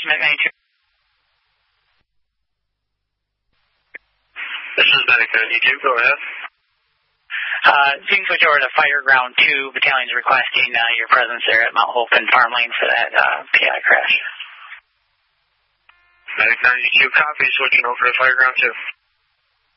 Medic 92. This is Medic 92. Go ahead. You can switch over to Fighter Ground 2. Battalion's requesting your presence there at Mount Hope and Farm Lane for that PI crash. Medic 92, copy. Switching over to Fighter Ground 2.